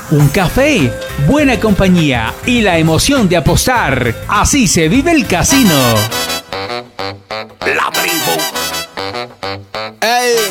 un café, buena compañía y la emoción de apostar. Así se vive el casino. La tribu. Ey.